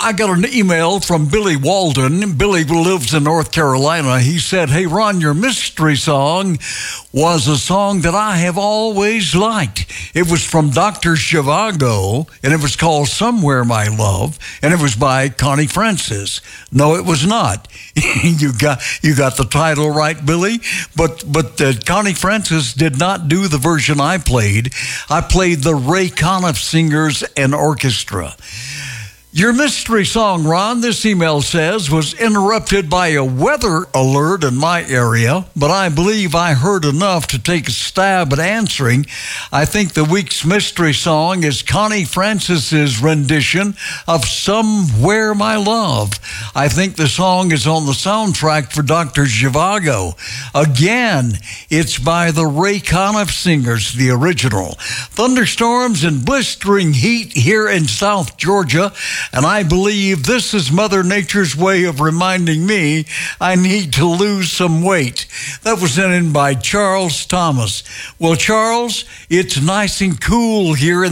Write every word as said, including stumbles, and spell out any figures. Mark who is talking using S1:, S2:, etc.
S1: I got an email from Billy Walden. Billy lives in North Carolina. He said, hey, Ron, your mystery song was a song that I have always liked. It was from Doctor Zhivago, and it was called Somewhere, My Love, and it was by Connie Francis. No, it was not. you got you got the title right, Billy, but, but uh, Connie Francis did not do the version I played. I played the Ray Conniff Singers and Orchestra. Your mystery song, Ron, this email says, was interrupted by a weather alert in my area, but I believe I heard enough to take a stab at answering. I think the week's mystery song is Connie Francis's rendition of Somewhere, My Love. I think the song is on the soundtrack for Doctor Zhivago. Again, it's by the Ray Conniff Singers, the original. Thunderstorms and blistering heat here in South Georgia. And I believe this is Mother Nature's way of reminding me I need to lose some weight. That was sent in by Charles Thomas. Well, Charles, it's nice and cool here in